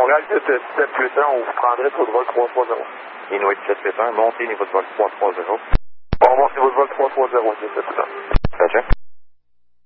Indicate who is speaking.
Speaker 1: Montréal 781, on vous prendrait pour le vol 330.
Speaker 2: Inuit 781, montez niveau de vol 330.
Speaker 1: On monte niveau de vol 330, 781.
Speaker 2: Roger.